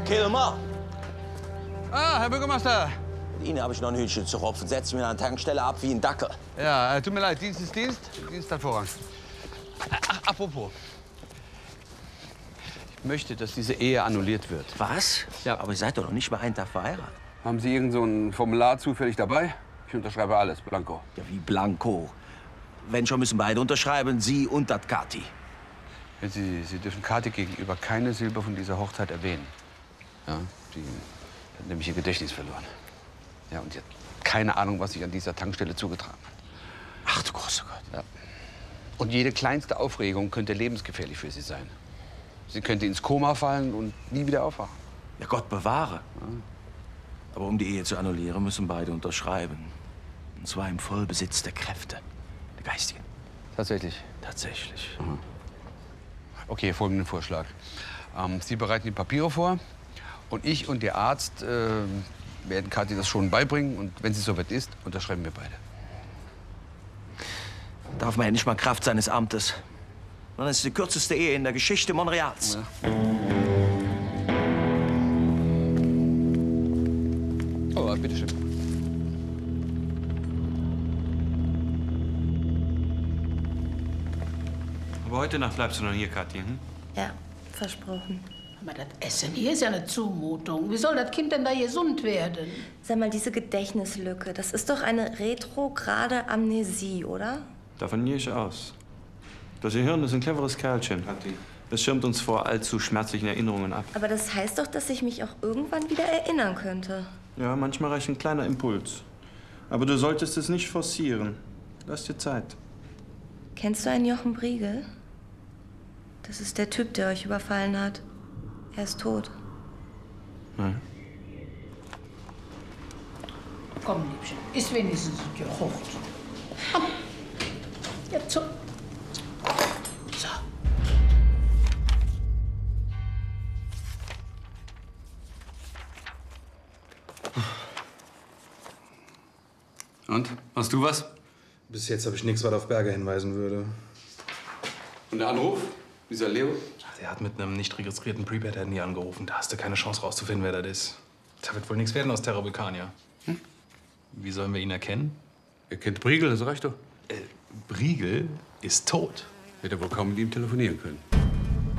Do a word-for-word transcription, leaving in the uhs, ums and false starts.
Kilmer! Ah, Herr Bürgermeister. Mit Ihnen habe ich noch ein Hühnchen zu rupfen. Setzen wir an der Tankstelle ab wie ein Dackel. Ja, äh, tut mir leid, Dienst ist Dienst. Dienst hat Vorrang. Ach, apropos. Ich möchte, dass diese Ehe annulliert wird. Was? Ja. Aber ihr seid doch noch nicht mal einen Tag verheiratet. Haben Sie irgend so ein Formular zufällig dabei? Ich unterschreibe alles, blanko. Ja, wie blanko. Wenn schon, müssen beide unterschreiben, Sie und dat Kathi. Sie, Sie dürfen Kathi gegenüber keine Silbe von dieser Hochzeit erwähnen. Ja, die hat nämlich ihr Gedächtnis verloren. Ja, und sie hat keine Ahnung, was sich an dieser Tankstelle zugetragen hat. Ach du großer Gott. Ja. Und jede kleinste Aufregung könnte lebensgefährlich für sie sein. Sie könnte ins Koma fallen und nie wieder aufwachen. Ja, Gott bewahre. Ja. Aber um die Ehe zu annullieren, müssen beide unterschreiben. Und zwar im Vollbesitz der Kräfte, der geistigen. Tatsächlich? Tatsächlich. Mhm. Okay, folgenden Vorschlag. Ähm, Sie bereiten die Papiere vor und ich und der Arzt äh, werden Kathi das schon beibringen. Und wenn sie soweit ist, unterschreiben wir beide. Darf man ja nicht mal Kraft seines Amtes. Dann ist es die kürzeste Ehe in der Geschichte Montreals. Ja. Oh, bitteschön. Aber heute Nacht bleibst du noch hier, Kathi, hm? Ja, versprochen. Aber das Essen hier ist ja eine Zumutung. Wie soll das Kind denn da gesund werden? Sag mal, diese Gedächtnislücke, das ist doch eine retrograde Amnesie, oder? Davon gehe ich aus. Das Gehirn ist ein cleveres Kerlchen, Kathi. Es schirmt uns vor allzu schmerzlichen Erinnerungen ab. Aber das heißt doch, dass ich mich auch irgendwann wieder erinnern könnte. Ja, manchmal reicht ein kleiner Impuls. Aber du solltest es nicht forcieren. Lass dir Zeit. Kennst du einen Jochen Briegel? Das ist der Typ, der euch überfallen hat. Er ist tot. Nein. Komm, Liebchen, ist wenigstens gekocht. Komm, jetzt so. So. Und? Hast du was? Bis jetzt habe ich nichts, was auf Berger hinweisen würde. Und der Anruf? Dieser Leo? Der hat mit einem nicht registrierten Prepaid-Handy angerufen. Da hast du keine Chance rauszufinden, wer das ist. Da wird wohl nichts werden aus Terra Vulcania. Hm? Wie sollen wir ihn erkennen? Er kennt Briegel, das reicht doch. Äh, Briegel ist tot. Hätte wohl kaum mit ihm telefonieren können.